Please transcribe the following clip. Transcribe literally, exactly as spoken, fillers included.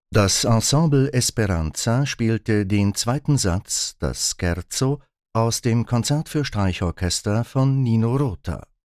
Das Ensemble Esperanza spielte den zweiten Satz, das Scherzo, aus dem Konzert für Streichorchester von Nino Rota.